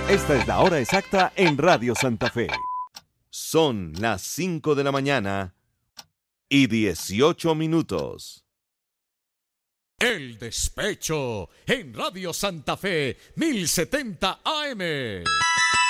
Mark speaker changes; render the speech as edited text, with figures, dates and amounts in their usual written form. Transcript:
Speaker 1: Esta es la hora exacta en Radio Santa Fe. Son las 5 de la mañana y 18 minutos.
Speaker 2: El Despecho en Radio Santa Fe 1070 AM.